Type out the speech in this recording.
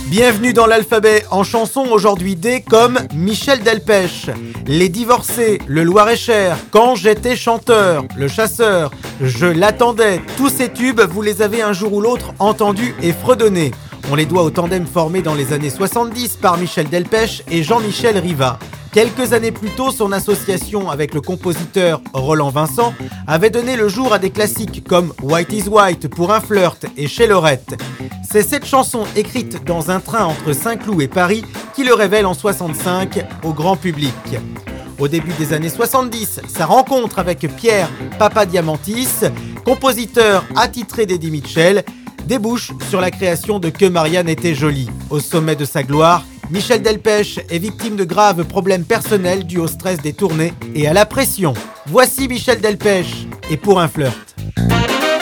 Bienvenue dans l'alphabet en chanson, aujourd'hui D comme Michel Delpech, Les Divorcés, Le Loir-et-Cher, Quand j'étais chanteur, Le Chasseur, Je l'attendais. Tous ces tubes, vous les avez un jour ou l'autre entendus et fredonnés. On les doit au tandem formé dans les années 70 par Michel Delpech et Jean-Michel Riva. Quelques années plus tôt, son association avec le compositeur Roland Vincent avait donné le jour à des classiques comme White is White pour un flirt et Chez Lorette. C'est cette chanson écrite dans un train entre Saint-Cloud et Paris qui le révèle en 65 au grand public. Au début des années 70, sa rencontre avec Pierre Papadiamantis, compositeur attitré d'Eddie Mitchell, débouche sur la création de Que Marianne était jolie. Au sommet de sa gloire, Michel Delpech est victime de graves problèmes personnels dus au stress des tournées et à la pression. Voici Michel Delpech et Pour un flirt.